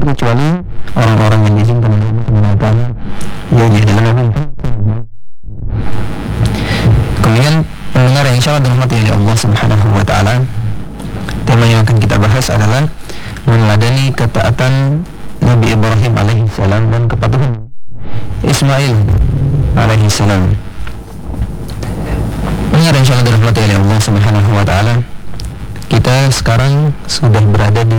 kecuali orang-orang yang diizinkan menggunakan yang adalah Nabi. Kemudian pendengar yang insyaallah dirahmati oleh Allah Subhanahu wa taala, tema yang akan kita bahas adalah meneladani ketaatan Nabi Ibrahim alaihi salam dan kepatuhan Ismail alaihi salam. Pendengar yang insyaallah dirahmati oleh Allah Subhanahu wa taala, kita sekarang sudah berada di